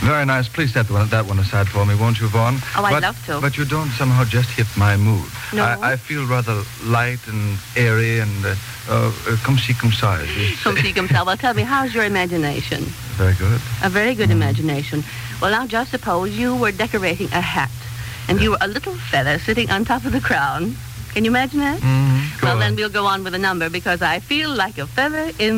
Very nice. Please set that one aside for me, won't you, Vaughn? Oh, I'd love to. But you don't somehow just hit my mood. No? I feel rather light and airy and comme ci, comme ça. Comme ci, comme ça. Well, tell me, how's your imagination? Very good. A very good imagination. Well, now just suppose you were decorating a hat, and you were a little feather sitting on top of the crown. Can you imagine that? Mm-hmm. Well, then we'll go on with the number, because I feel like a feather in